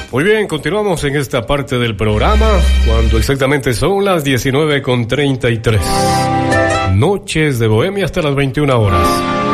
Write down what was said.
Muy bien, continuamos en esta parte del programa cuando exactamente son las 19:33. Noches de Bohemia hasta las 21 horas.